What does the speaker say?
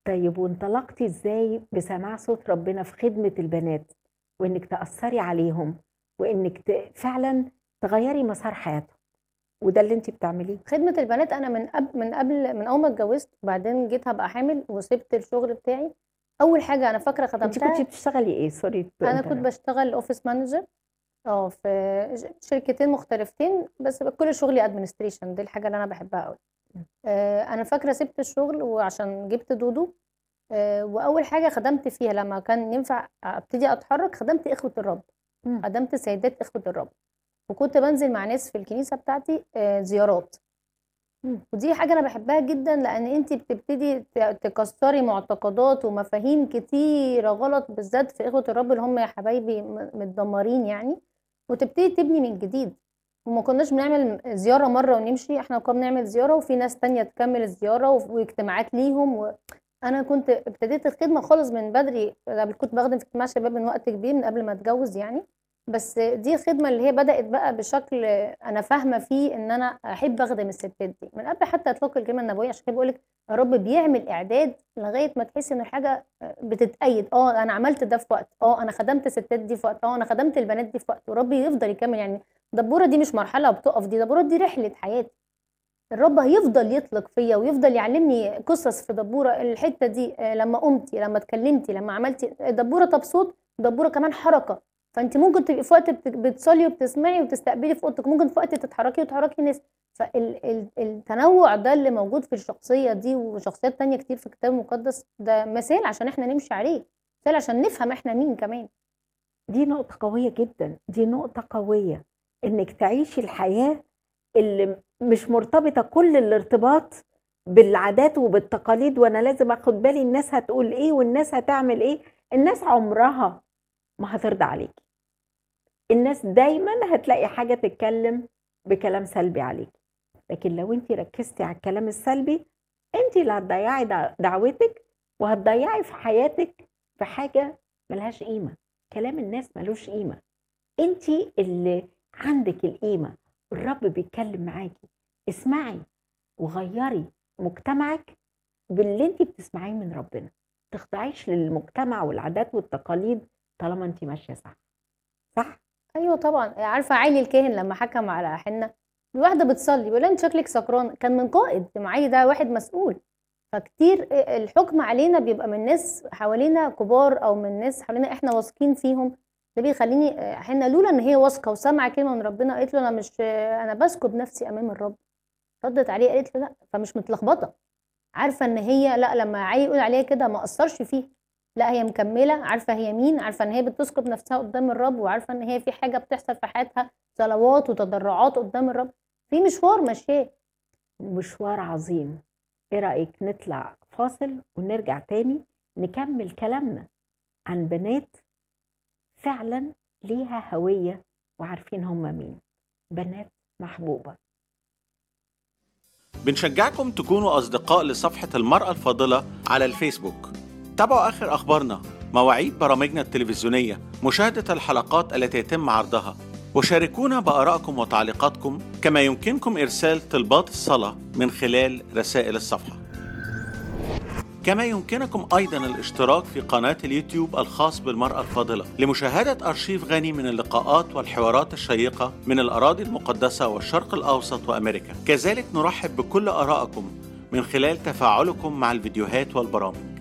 طيب وانطلقتِ إزاي بسماع صوت ربنا في خدمة البنات، وإنِّك تأثّري عليهم، وإنِّك فعلًا تغيّري مسار حياتهم، وده اللي أنتِ بتعمليه؟ خدمة البنات أنا من أول ما اتجوزت، وبعدين جيت هابقى حامل وسِبت الشغل بتاعي. أول حاجة أنا فاكرة أنتِ كنتِ خدمتها. بتشتغلي إيه؟ sorry أنا كنت باشتغل office manager في شركتين مختلفتين، بس كل شغلي administration، دي الحاجة اللي أنا باحبها أوي. أنا فاكرة سِبت الشغل وعشان جِبت دودو. وأول حاجة خدمت فيها لمّا كان ينفع أبتدي أتحرّك، خدمت إخوة الرب، إمم، خدمت سيدات إخوة الرب، وكنت بانزل مع ناس في الكنيسة بتاعتي زيارات. إمم، ودي حاجة أنا باحبها جدًا، لإن أنتِ بتبتدي تكسّري معتقدات ومفاهيم كتيرة غلط، بالذات في إخوة الرب اللي هم يا حبايبي متدمّرين يعني، وتبتدي تبني من جديد. وما كناش بنعمل زيارة مرّة ونمشي، إحنا كنا بنعمل زيارة وفي ناس تانية تكمّل الزيارة واجتماعات ليهم أنا كنت ابتديت الخدمة خالص من بدري، كنت باخدم في اجتماع شباب من وقت كبير من قبل ما أتجوّز يعني. بس دي الخدمة اللي هي بدأت بقى بشكل أنا فاهمة فيه إن أنا أحب أخدم الستات دي، من قبل حتى إطلاق الكلمة النبوية. عشان كده باقول لِك الرب بيعمل إعداد لغاية ما تحسي إن الحاجة بتتأيد. أنا عملت ده في وقت، أنا خدمت الستات دي في وقت، أنا خدمت البنات دي في وقت، والرب يفضل يكمل يعني. دبورة دي مش مرحلة وبتقف، دي دبورة دي رحلة حياتي. الرب هيفضل يطلق فيّا ويفضل يعلّمني قصص في دبورة، الحتّة دي لمّا قُمتِ، لمّا اتكلّمتِ، لمّا عملتِ. دبورة طَب صوت، دبورة كمان حركة. فأنتِ ممكن تبقي في وقت بتصلّي وبتسمعي وتستقبلي في أوضتِك، ممكن في وقت تتحرّكي وتحرّكي ناس. التنوُّع ده اللي موجود في الشخصية دي وشخصيات تانية كتير في الكتاب المقدّس، ده مثال عشان إحنا نمشي عليه، مثال عشان نفهم إحنا مين كمان. دي نقطة قوية جدًا، دي نقطة قوية، إنِّك تعيشي الحياة اللي مش مرتبطة كل الارتباط بالعادات وبالتقاليد، وأنا لازم آخُد بالي الناس هتقول إيه والناس هتعمل إيه، الناس عمرها ما هترضى عليكِ. الناس دايمًا هتلاقي حاجة تتكلم بكلام سلبي عليكِ، لكن لو أنتِ ركزتِ على الكلام السلبي، أنتِ اللي هتضيّعي دعوتِك، وهتضيّعي في حياتِك في حاجة ما لهاش قيمة، كلام الناس ما لوش قيمة، أنتِ اللي عندِك القيمة، الرب بيتكلم معاكِ، اسمعي وغيّري مجتمعِك باللي أنتِ بتسمعيه من ربنا، ما تخضعيش للمجتمع والعادات والتقاليد طالما أنتِ ماشية صح، صح؟ أيوه طبعًا، عارفة عايلي الكاهن لمّا حكم على حنّة، الواحدة بتصلّي بيقول لها: "أنتِ شكلِك سكرانة." كان من قائد، معالي ده واحد مسؤول. فكتير الحُكم علينا بيبقى من ناس حوالينا كبار أو من ناس حوالينا إحنا واثقين فيهم. ده بيخلّيني حنّة لولا إن هي واثقة وسامعة كلمة من ربنا قالت له: "أنا مش أنا باسكب نفسي أمام الرب." ردِّت عليه قالت له: "لأ." فمش متلخبطة. عارفة إن هي لأ، لمّا عيّل يقول عليها كده ما أثّرش فيها، لأ هي مكمّلة، عارفة هي مين، عارفة إن هي بتسكب نفسها قدّام الرب، وعارفة إن هي في حاجة بتحصل في حياتها صلوات وتضرعات قدّام الرب، في مشوار ماشياه. مشوار عظيم. إيه رأيِك نطلع فاصل ونرجع تاني نكمّل كلامنا عن بنات فعلًا ليها هوية وعارفين هم مين، بنات محبوبة. بنشجعكم تكونوا أصدقاء لصفحة المرأة الفاضلة على الفيسبوك. تابعوا آخر أخبارنا، مواعيد برامجنا التلفزيونية، مشاهدة الحلقات التي يتم عرضها، وشاركونا بآرائكم وتعليقاتكم. كما يمكنكم إرسال طلبات الصلاة من خلال رسائل الصفحة. كما يمكنكم أيضا الاشتراك في قناة اليوتيوب الخاص بالمرأة الفاضلة لمشاهدة أرشيف غني من اللقاءات والحوارات الشيقة من الأراضي المقدسة والشرق الأوسط وأمريكا. كذلك نرحب بكل آرائكم من خلال تفاعلكم مع الفيديوهات والبرامج.